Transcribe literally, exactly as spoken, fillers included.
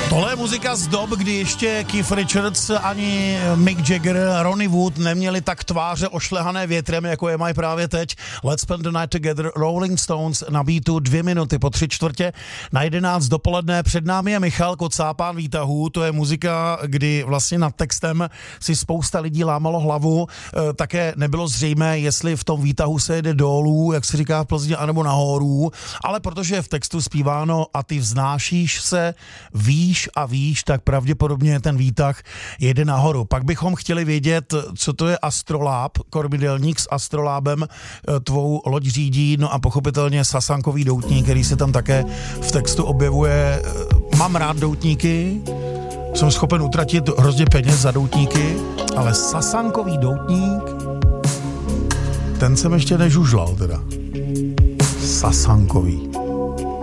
Tohle je muzika z dob, kdy ještě Keith Richards ani Mick Jagger, Ronnie Wood neměli tak tváře ošlehané větrem, jako je mají právě teď. Let's Spend the Night Together, Rolling Stones na beatu dvě minuty po tři čtvrtě na jedenáct dopoledne. Před námi je Michal Kocáb, Pán výtahů. To je muzika, kdy vlastně nad textem si spousta lidí lámalo hlavu. E, také nebylo zřejmé, jestli v tom výtahu se jede dolů, jak se říká v Plzni, anebo nahoru. Ale protože je v textu zpíváno a ty vznášíš se výš a výš, tak pravděpodobně ten výtah jede nahoru. Pak bychom chtěli vědět, co to je astroláb, kormidelník s astrolábem tvou loď řídí, no a pochopitelně sasankový doutník, který se tam také v textu objevuje. Mám rád doutníky, jsem schopen utratit hrozně peněz za doutníky, ale sasankový doutník, ten jsem ještě nežužlal teda. Sasankový.